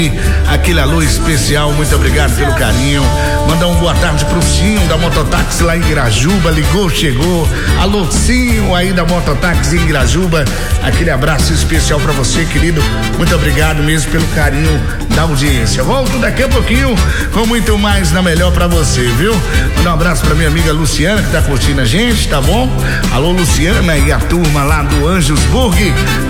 Burg, aquele alô especial, muito obrigado pelo carinho. Mandar um boa tarde pro Cinho da Mototáxi lá em Irajuba, ligou, chegou. Alô, Cinho aí da Mototáxi em Irajuba, aquele abraço especial pra você, querido. Muito obrigado mesmo pelo carinho da audiência. Volto daqui a pouquinho com muito mais na melhor pra você, viu? Mandar um abraço pra minha amiga Luciana que tá curtindo a gente, tá bom? Alô, Luciana e a turma lá do Anjos Burg.